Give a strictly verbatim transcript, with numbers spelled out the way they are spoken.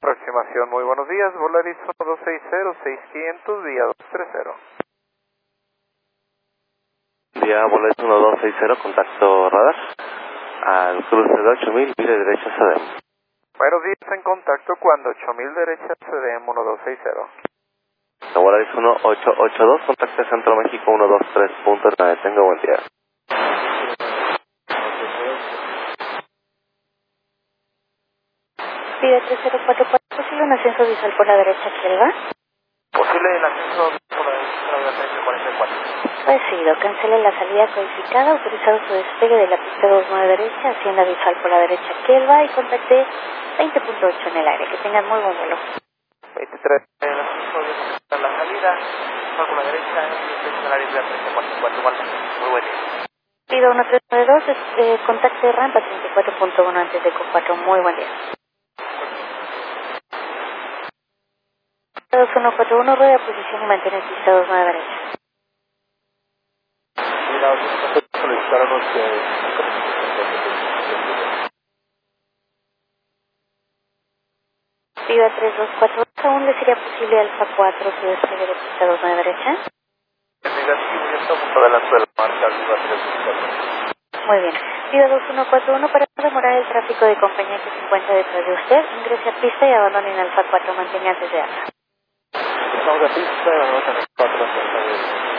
Aproximación, muy buenos días, Volaris uno dos seis cero, seis quinientos, vía dos tres cero. Vía Volaris uno dos seis cero, contacto radar, al cruce de ocho mil, mire derecha C D M. Buenos días, en contacto cuando ocho mil derecha C D M uno dos seis cero. Volaris uno ocho ocho dos, contacto Centro México uno dos tres punto nueve, tenga buen día. Pide tres cero cuatro cuatro, posible un ascenso visual por la derecha, ¿Kelva? Posible el ascenso por la derecha cuarenta y cuatro. Recibido, cancele la salida codificada, autorizado su despegue de la pista dos nueve derecha, hacienda visual por la derecha, Kelva, y contacte veinte punto ocho en el aire. Que tengan muy buen vuelo. veintitrés, el ascenso de la salida, por la derecha, en el área de treinta y cuatro, igualmente. Muy buen día. Pido uno tres nueve dos, eh, contacte rampa treinta y cuatro punto uno antes de C cuatro, muy buen día. dos uno cuatro uno, rueda posición y mantiene pista dos nueve derecha. Pido tres dos cuatro, aún le sería posible Alfa cuatro que despegue de pista dos nueve derecha. Negativo, ya estamos adelante de la marca Alfa tres dos cuatro. Muy bien. Pido dos uno cuatro uno para no demorar el tráfico de compañía que se encuentra detrás de usted. Ingrese a pista y abandonen Alfa cuatro, mantenga antes de Alfa. Estamos a pista, vamos a cuatro.